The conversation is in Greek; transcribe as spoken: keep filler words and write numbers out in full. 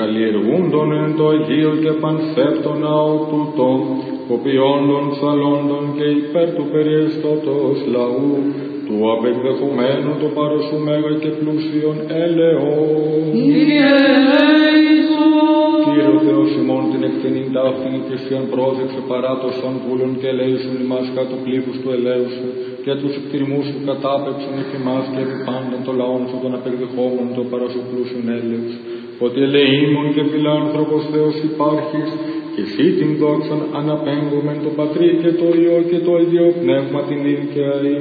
καλλιεργούντων εν το Αγίο και πανθέπτον ναό τούτον, κοπιόντων, ψαλόντων και υπέρ του περιεστώτος λαού, του απεκδεχομένου το παροσού μέγα και πλούσιον έλεον. Κύριε ο Θεός ημών την εκτενήν ταύτην και σιαν πρόσεξε παρά το σαν βούλων και ελέησον ημάς κάτω πλήθους του ελέου σου και τους εκτιρμούς σου κατάπεψον επί μας και επί πάντων των λαών σου των απεκδεχόμενων το παρασού πλούσιον έλεους, ότι ελεήμων και φιλάνθρωπος Θεός υπάρχεις και εσύ την δόξαν αναπέμπομεν το Πατρί και το Υιό και το Αγίο Πνεύμα την ίδια